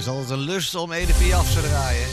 is altijd een lust om Edith Piaf te draaien.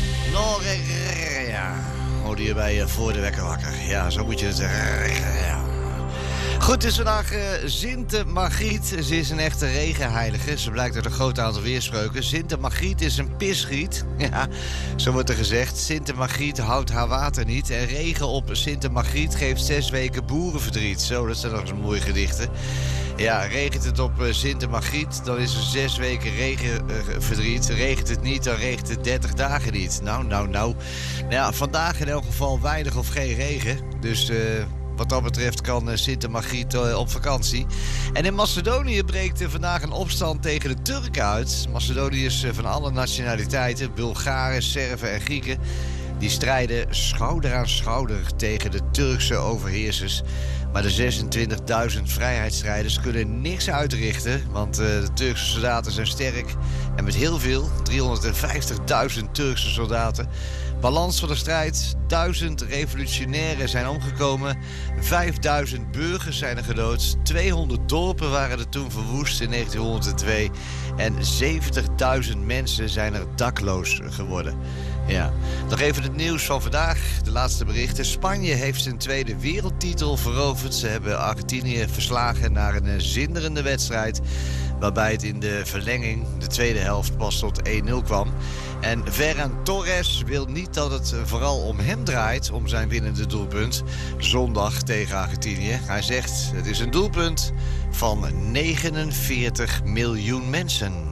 Ja, hoorde je bij Voor de Wekker Wakker. Ja, zo moet je het zeggen. Ja. Goed, het is vandaag Sinte Margriet. Ze is een echte regenheilige. Ze blijkt uit een groot aantal weerspreuken. Sinte Margriet is een pisgriet. Ja, zo wordt er gezegd. Sinte Margriet houdt haar water niet. En regen op Sinte Margriet geeft 6 weken boerenverdriet. Zo, dat zijn nog eens mooie gedichten. Ja, regent het op Sinte Margriet, dan is er 6 weken regenverdriet. Regent het niet, dan regent het 30 dagen niet. Nou ja, vandaag in elk geval weinig of geen regen. Dus wat dat betreft kan Sinte Margriet op vakantie. En in Macedonië breekt vandaag een opstand tegen de Turken uit. Macedoniërs van alle nationaliteiten, Bulgaren, Serven en Grieken, die strijden schouder aan schouder tegen de Turkse overheersers. Maar de 26.000 vrijheidsstrijders kunnen niks uitrichten, want de Turkse soldaten zijn sterk. En met heel veel, 350.000 Turkse soldaten. Balans van de strijd, 1000 revolutionairen zijn omgekomen, 5000 burgers zijn er gedood, 200 dorpen waren er toen verwoest in 1902 en 70.000 mensen zijn er dakloos geworden. Ja, nog even het nieuws van vandaag, de laatste berichten. Spanje heeft zijn tweede wereldtitel veroverd. Ze hebben Argentinië verslagen naar een zinderende wedstrijd, waarbij het in de verlenging, de tweede helft, pas tot 1-0 kwam. En Ferran Torres wil niet dat het vooral om hem draait, om zijn winnende doelpunt zondag tegen Argentinië. Hij zegt, het is een doelpunt van 49 miljoen mensen.